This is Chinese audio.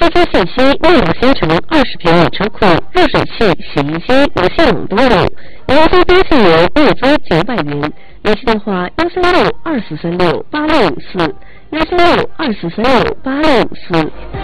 车资信息：内蒙新城20平米车库，热水器、洗衣机、无线网都有，年租标价为月租900元。联系电话：13624368654，13624368654。